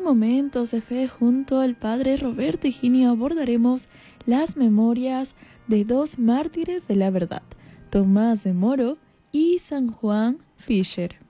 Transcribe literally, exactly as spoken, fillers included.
Momentos de Fe junto al Padre Roberto Higinio abordaremos las memorias de dos mártires de la verdad, Tomás de Moro y San Juan Fisher.